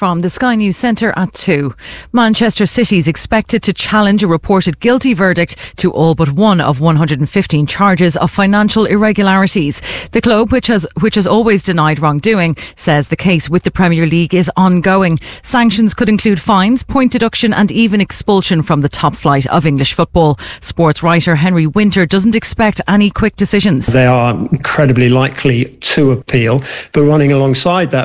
from the Sky News Centre at 2. Manchester City is expected to challenge a reported guilty verdict to all but one of 115 charges of financial irregularities. The club, which has always denied wrongdoing, says the case with the Premier League is ongoing. Sanctions could include fines, point deduction and even expulsion from the top flight of English football. Sports writer Henry Winter doesn't expect any quick decisions. They are incredibly likely to appeal, but running alongside that